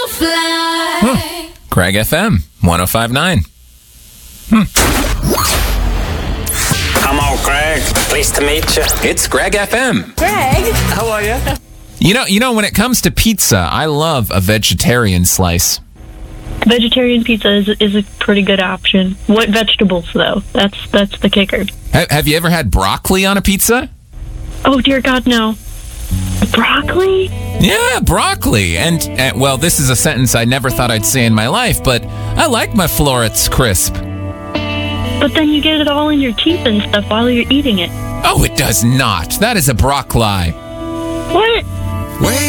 Greg FM 105.9. Hello, Greg. Pleased to meet you. It's Greg FM. Greg? How are you? You know, when it comes to pizza, I love a vegetarian slice. Vegetarian pizza is a pretty good option. What vegetables, though? That's the kicker. Have you ever had broccoli on a pizza? Oh, dear God, no. Broccoli? Yeah, broccoli. And well, this is a sentence I never thought I'd say in my life, but I like my florets crisp. But then you get it all in your teeth and stuff while you're eating it. Oh, it does not. That is a broccoli. What? Wait.